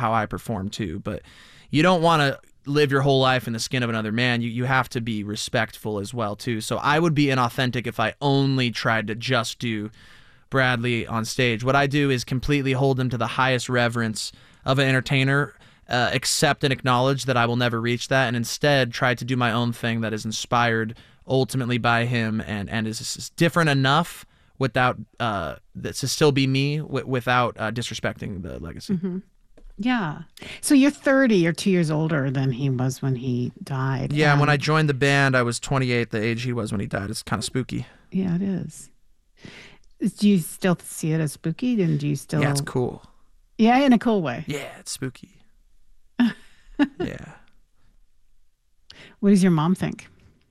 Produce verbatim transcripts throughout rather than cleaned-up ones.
how I perform too. But you don't want to live your whole life in the skin of another man. You you have to be respectful as well too. So I would be inauthentic if I only tried to just do Bradley on stage. What I do is completely hold him to the highest reverence of an entertainer, uh, accept and acknowledge that I will never reach that, and instead try to do my own thing that is inspired ultimately by him and, and is, is different enough without uh, that to still be me w- without uh, disrespecting the legacy. Mm-hmm. Yeah. So you're thirty, you're two years older than he was when he died. Yeah, and and when I joined the band, I was twenty-eight, the age he was when he died. It's kind of spooky. Yeah, it is. Do you still see it as spooky? And do you still... Yeah, it's cool. Yeah, in a cool way. Yeah, it's spooky. Yeah. What does your mom think?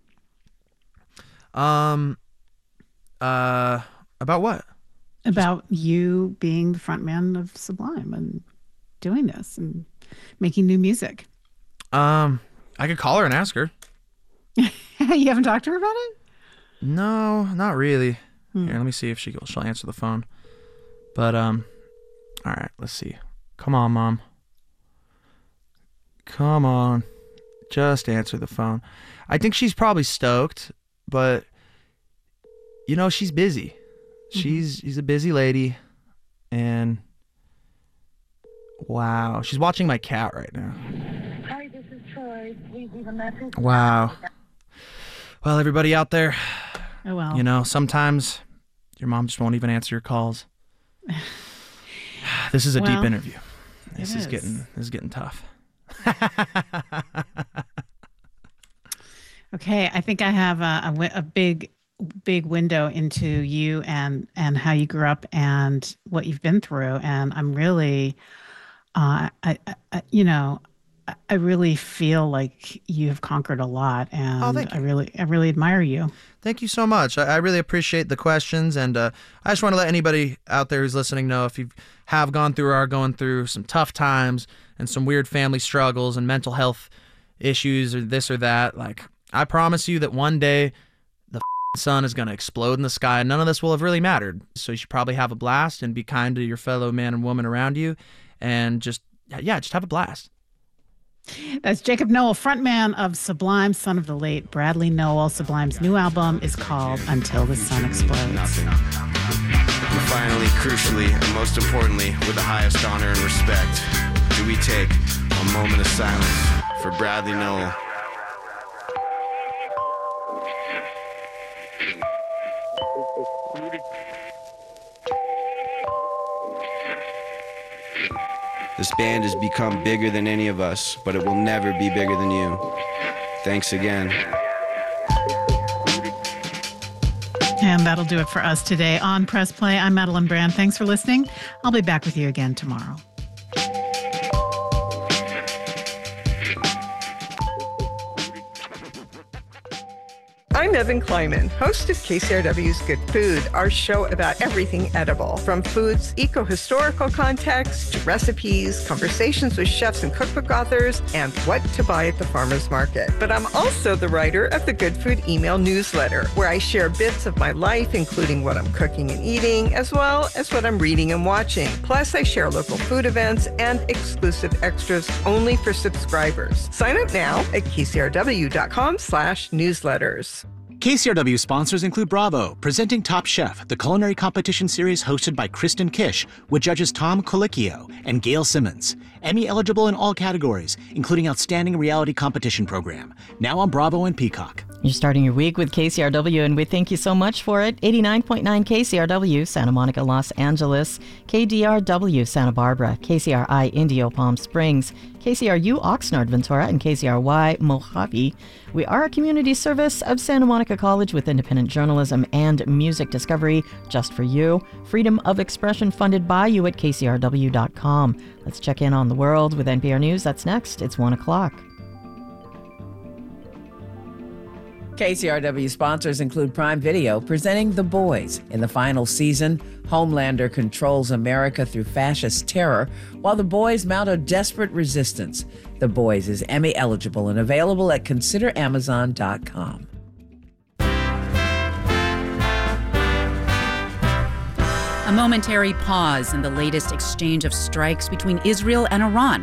Um, uh, about what? About Just... you being the front man of Sublime and doing this and making new music. Um, I could call her and ask her. You haven't talked to her about it? No, not really. Hmm. Here, let me see if she she'll answer the phone. But um, all right, let's see. Come on, Mom. Come on, just answer the phone. I think she's probably stoked, but you know she's busy. Mm-hmm. She's she's a busy lady, and. Wow, she's watching my cat right now. Hi, this is Troy. Please leave a message. Wow. Well, everybody out there, oh well. You know, sometimes your mom just won't even answer your calls. This is a well, deep interview. This is, is getting this is getting tough. Okay, I think I have a, a, a big, big window into you and and how you grew up and what you've been through, and I'm really. Uh, I, I, you know, I really feel like you've conquered a lot, and oh, thank you. I really, I really admire you. Thank you so much. I, I really appreciate the questions, and uh, I just want to let anybody out there who's listening know if you have gone through or are going through some tough times and some weird family struggles and mental health issues or this or that, like, I promise you that one day the sun is going to explode in the sky, and none of this will have really mattered. So you should probably have a blast and be kind to your fellow man and woman around you. And just, yeah, just have a blast. That's Jacob Noel, frontman of Sublime, son of the late Bradley Noel. Sublime's new album is called Until the Sun Explodes. Nothing. And finally, crucially, and most importantly, with the highest honor and respect, do we take a moment of silence for Bradley Noel. This band has become bigger than any of us, but it will never be bigger than you. Thanks again. And that'll do it for us today on Press Play. I'm Madeline Brand. Thanks for listening. I'll be back with you again tomorrow. I'm Evan Kleiman, host of K C R W's Good Food, our show about everything edible, from food's eco-historical context to recipes, conversations with chefs and cookbook authors, and what to buy at the farmer's market. But I'm also the writer of the Good Food email newsletter, where I share bits of my life, including what I'm cooking and eating, as well as what I'm reading and watching. Plus, I share local food events and exclusive extras only for subscribers. Sign up now at kcrw.com slash newsletters. K C R W sponsors include Bravo, presenting Top Chef, the culinary competition series hosted by Kristen Kish, with judges Tom Colicchio and Gail Simmons. Emmy eligible in all categories, including Outstanding Reality Competition Program. Now on Bravo and Peacock. You're starting your week with K C R W, and we thank you so much for it. eighty-nine point nine K C R W, Santa Monica, Los Angeles. K D R W, Santa Barbara. K C R I, Indio, Palm Springs. K C R U, Oxnard, Ventura. And K C R Y, Mojave. We are a community service of Santa Monica College with independent journalism and music discovery just for you. Freedom of expression funded by you at K C R W dot com. Let's check in on the world with N P R News. That's next. It's one o'clock. K C R W sponsors include Prime Video, presenting The Boys. In the final season, Homelander controls America through fascist terror, while the boys mount a desperate resistance. The Boys is Emmy eligible and available at consider amazon dot com. A momentary pause in the latest exchange of strikes between Israel and Iran.